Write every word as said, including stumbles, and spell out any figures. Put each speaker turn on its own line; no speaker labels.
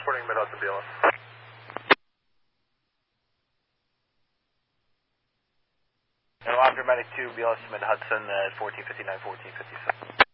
transporting Mid-Hudson B L S.
No, I'm Dramatic two, B L S Mid-Hudson at fourteen fifty-nine, fourteen fifty-seven.